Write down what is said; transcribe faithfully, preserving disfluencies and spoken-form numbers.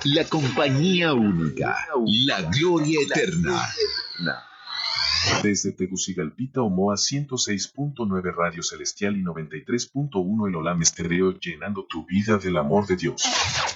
La compañía única, la gloria eterna. Desde Tegucigalpita, Omoa ciento seis punto nueve Radio Celestial y noventa y tres punto uno El Olam Estéreo, llenando tu vida del amor de Dios.